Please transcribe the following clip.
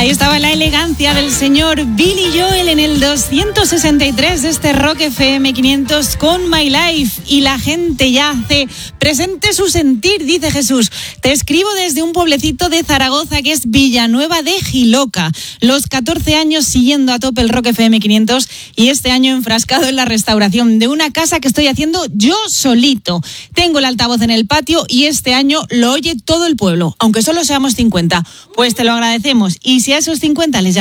Ahí estaba la elegancia del señor Billy Joel en el 263 de este Rock FM 500 con My Life. Y la gente ya hace presente su sentir, dice Jesús. Te escribo desde un pueblecito de Zaragoza que es Villanueva de Jiloca. Los 14 años siguiendo a tope el Rock FM 500 y este año enfrascado en la restauración de una casa que estoy haciendo yo solito. Tengo el altavoz en el patio y este año lo oye todo el pueblo, aunque solo seamos 50. Pues te lo agradecemos. Y si a esos 50 les